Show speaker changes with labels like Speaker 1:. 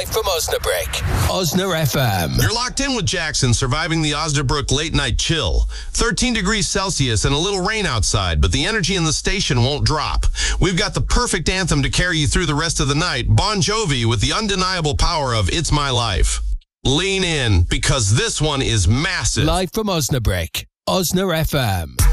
Speaker 1: Live from Osnabrück. Osna FM.
Speaker 2: You're locked in with Jackson, surviving the Osnabrück late night chill. 13 degrees Celsius and a little rain outside, but the energy in the station won't drop. We've got the perfect anthem to carry you through the rest of the night. Bon Jovi with the undeniable power of It's My Life. Lean in, because this one is massive.
Speaker 1: Live from Osnabrück. Osna FM.